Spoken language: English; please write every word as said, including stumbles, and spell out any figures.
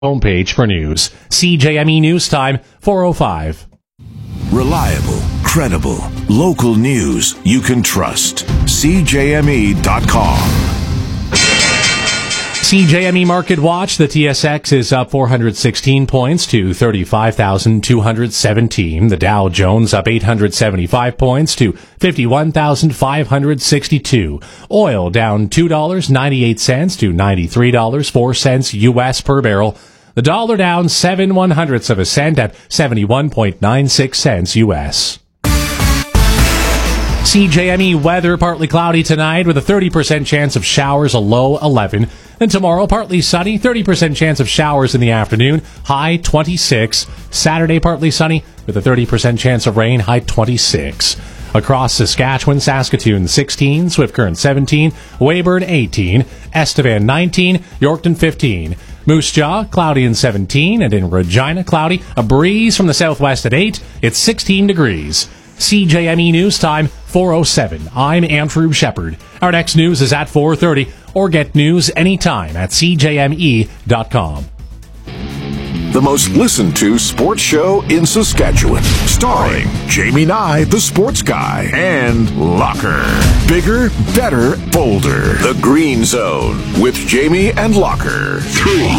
Homepage for news. C J M E News Time, four oh five. Reliable, credible, local news you can trust. C J M E dot com. C J M E Market Watch, the T S X is up four hundred sixteen points to thirty-five thousand two hundred seventeen. The Dow Jones up eight hundred seventy-five points to fifty-one thousand five hundred sixty-two. Oil down two dollars and ninety-eight cents to ninety-three dollars and four cents U S per barrel. The dollar down seven one hundredths of a cent at seventy-one point nine six cents U S. C J M E weather, partly cloudy tonight with a thirty percent chance of showers, a low eleven. Then tomorrow, partly sunny, thirty percent chance of showers in the afternoon, high twenty-six. Saturday, partly sunny with a thirty percent chance of rain, high twenty-six. Across Saskatchewan, Saskatoon sixteen, Swift Current seventeen, Weyburn eighteen, Estevan nineteen, Yorkton fifteen. Moose Jaw, cloudy and seventeen, and in Regina, cloudy, a breeze from the southwest at eight, it's sixteen degrees. C J M E News Time, four oh seven. I'm Andrew Shepard. Our next news is at four thirty, or get news anytime at C J M E dot com. The most listened to sports show in Saskatchewan. Starring Jamie Nye, the sports guy, and Locker. Bigger, better, bolder. The Green Zone with Jamie and Locker. Three,